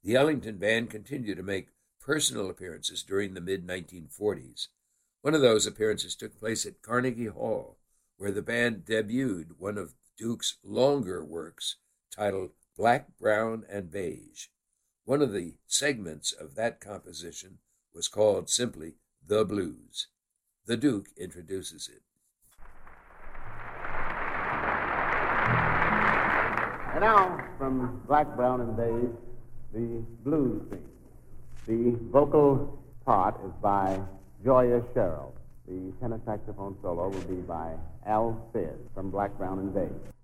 The Ellington Band continued to make personal appearances during the mid-1940s. One of those appearances took place at Carnegie Hall, where the band debuted one of Duke's longer works titled Black, Brown, and Beige. One of the segments of that composition was called simply The Blues. The Duke introduces it. And now, from Black, Brown, and Beige, the blues theme. The vocal part is by Joya Sherrill. The tenor saxophone solo will be by Al Fizz from Black, Brown, and Beige.